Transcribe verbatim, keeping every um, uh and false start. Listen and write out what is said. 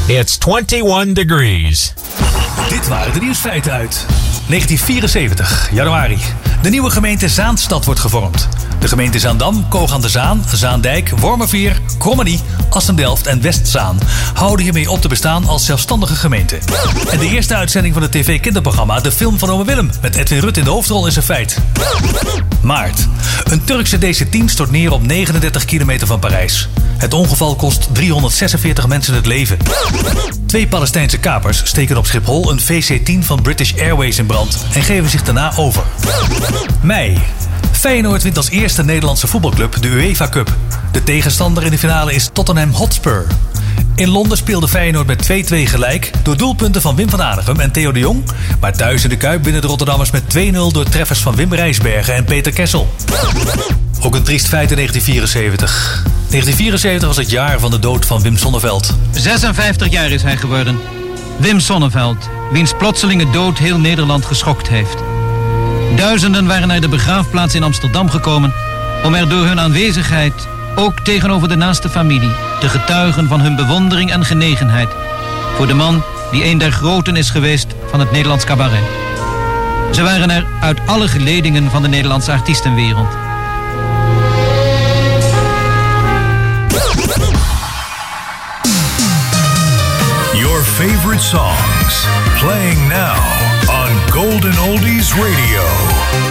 It's twenty-one degrees. Dit waren de nieuwsfeiten uit negentien vierenzeventig, januari. De nieuwe gemeente Zaanstad wordt gevormd. De gemeenten Zaandam, Koog aan de Zaan, Zaandijk, Wormerveer, Krommenie, Assendelft en Westzaan houden hiermee op te bestaan als zelfstandige gemeente. En de eerste uitzending van het tv-kinderprogramma De Film van Ome Willem met Edwin Rutte in de hoofdrol is een feit. Maart. Een Turkse D C tien stort neer op negenendertig kilometer van Parijs. Het ongeval kost driehonderdzesenveertig mensen het leven. Twee Palestijnse kapers steken op Schiphol een V C tien van British Airways in brand en geven zich daarna over. Mei. Feyenoord wint als eerste Nederlandse voetbalclub de UEFA Cup. De tegenstander in de finale is Tottenham Hotspur. In Londen speelde Feyenoord met twee-twee gelijk door doelpunten van Wim van Aardigem en Theo de Jong. Maar thuis in de Kuip winnen de Rotterdammers met twee nul door treffers van Wim Rijsbergen en Peter Kessel. Ook een triest feit in negentien vierenzeventig. negentien vierenzeventig was het jaar van de dood van Wim Sonneveld. zesenvijftig jaar is hij geworden. Wim Sonneveld, wiens plotselinge dood heel Nederland geschokt heeft. Duizenden waren naar de begraafplaats in Amsterdam gekomen om er door hun aanwezigheid, ook tegenover de naaste familie, te getuigen van hun bewondering en genegenheid voor de man die een der groten is geweest van het Nederlands cabaret. Ze waren er uit alle geledingen van de Nederlandse artiestenwereld. Your favorite songs, playing now on Golden Oldies Radio.